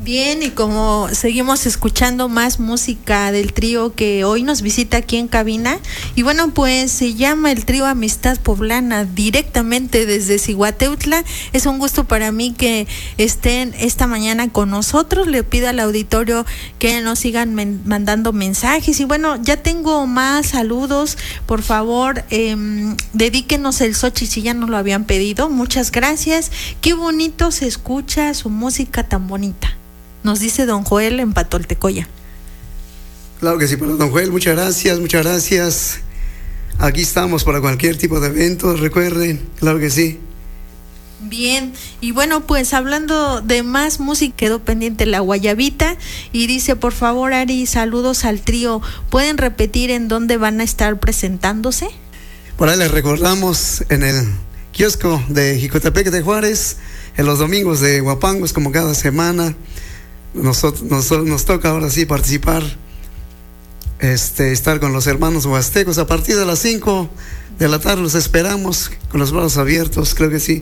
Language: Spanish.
Bien, y como seguimos escuchando más música del trío que hoy nos visita aquí en cabina, y bueno, pues se llama el trío Amistad Poblana, directamente desde Zihuateutla. Es un gusto para mí que estén esta mañana con nosotros. Le pido al auditorio que nos sigan mandando mensajes, y bueno, ya tengo más saludos. Por favor, dedíquenos el Xochitl si ya nos lo habían pedido. Muchas gracias. Qué bonito se escucha su música tan bonita, nos dice don Joel en Patoltecoya. Claro que sí, para don Joel, muchas gracias, muchas gracias. Aquí estamos para cualquier tipo de evento, recuerden, claro que sí. Bien, y bueno, pues hablando de más música, quedó pendiente la guayabita, y dice, por favor, Ari, saludos al trío. ¿Pueden repetir en dónde van a estar presentándose? Por ahí les recordamos en el kiosco de Jicotepec de Juárez, en los domingos de Huapangos, como cada semana. Nos toca ahora sí participar, estar con los hermanos huastecos a partir de las 5 de la tarde. Los esperamos con los brazos abiertos, creo que sí.